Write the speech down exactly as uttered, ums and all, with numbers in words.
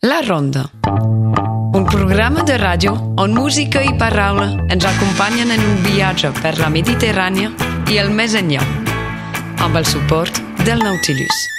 La Ronda, un programa de ràdio on música i paraula ens acompanyen en un viatge per la Mediterrània i el més enllà, amb el suport del Nautilus.